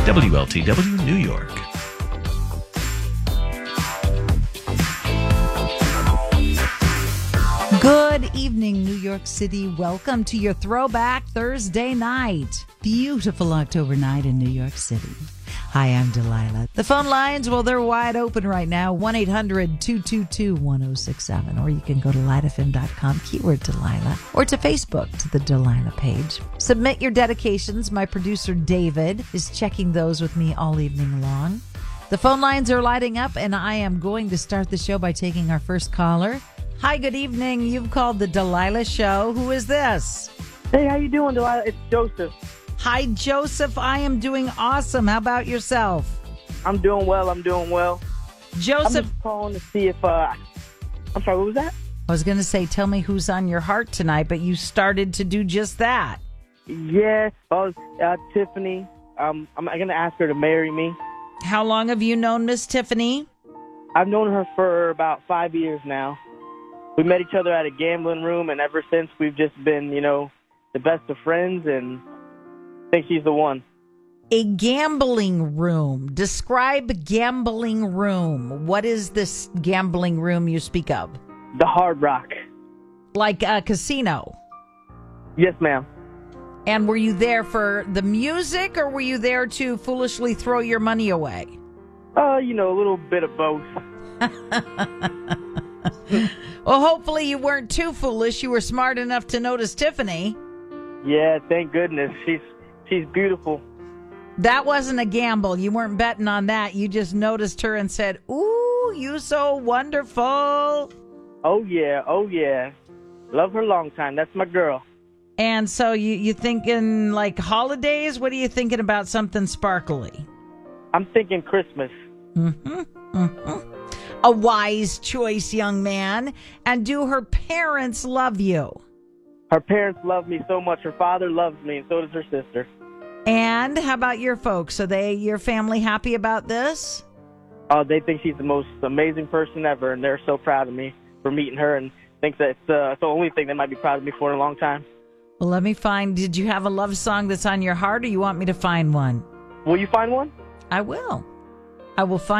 WLTW New York. Good evening, New York City. Welcome to your Throwback Thursday night. Beautiful October night in New York City. Hi, I'm Delilah. The phone lines, well, they're wide open right now. 1-800-222-1067. Or you can go to lightfm.com, keyword Delilah, or to Facebook to the Delilah page. Submit your dedications. My producer, David, is checking those with me all evening long. The phone lines are lighting up, and I am going to start the show by taking our first caller. Hi, good evening. You've called the Delilah Show. Who is this? Hey, how you doing, Delilah? It's Joseph. Hi, Joseph. I am doing awesome. How about yourself? I'm doing well. Joseph. I'm just calling to see if, I'm sorry, what was that? I was going to say, tell me who's on your heart tonight, but you started to do just that. Yeah, Tiffany. I'm going to ask her to marry me. How long have you known Miss Tiffany? I've known her for about 5 years now. We met each other at a gambling room, and ever since we've just been, the best of friends, and I think she's the one. A gambling room. Describe gambling room. What is this gambling room you speak of? The Hard Rock. Like a casino? Yes, ma'am. And were you there for the music, or were you there to foolishly throw your money away? A little bit of both. Well, hopefully you weren't too foolish. You were smart enough to notice Tiffany. Yeah, thank goodness. She's beautiful. That wasn't a gamble. You weren't betting on that. You just noticed her and said, "Ooh, you so wonderful." Oh, yeah. Love her long time. That's my girl. And so you thinking like holidays? What are you thinking about something sparkly? I'm thinking Christmas. A wise choice, young man. And do her parents love you? Her parents love me so much. Her father loves me, and so does her sister. And how about your folks? Are your family happy about this? They think she's the most amazing person ever, and they're so proud of me for meeting her, and think that it's the only thing they might be proud of me for in a long time. Well, let me find. Did you have a love song that's on your heart, or you want me to find one? Will you find one? I will. I will find